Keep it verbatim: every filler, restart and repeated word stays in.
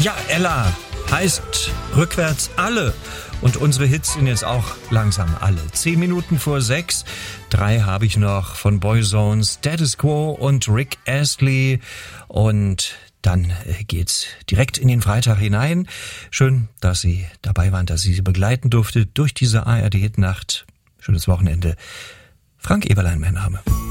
Ja, Ella heißt rückwärts alle. Und unsere Hits sind jetzt auch langsam alle. Zehn Minuten vor sechs. Drei habe ich noch von Boyzone, Status Quo und Rick Astley. Und dann geht's direkt in den Freitag hinein. Schön, dass Sie dabei waren, dass ich Sie begleiten durfte durch diese A R D-Hit-Nacht. Schönes Wochenende. Frank Eberlein, mein Name.